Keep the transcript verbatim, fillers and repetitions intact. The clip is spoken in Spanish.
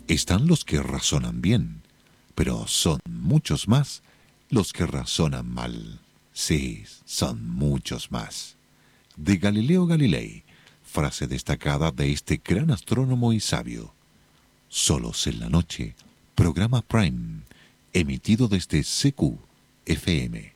Están los que razonan bien, pero son muchos más los que razonan mal. Sí, son muchos más. De Galileo Galilei, frase destacada de este gran astrónomo y sabio. Solos en la noche, programa Prime, emitido desde C Q F M.